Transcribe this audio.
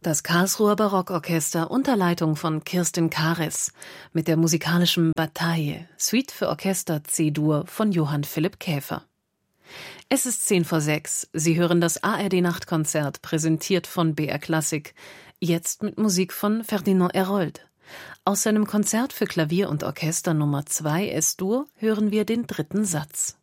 Das Karlsruher Barockorchester unter Leitung von Kirstin Kares mit der musikalischen Bataille, Suite für Orchester C-Dur von Johann Philipp Käfer. Es ist 5:10. Sie hören das ARD-Nachtkonzert, präsentiert von BR Klassik, jetzt mit Musik von Ferdinand Hérold. Aus seinem Konzert für Klavier und Orchester Nummer 2 S-Dur hören wir den 3. Satz.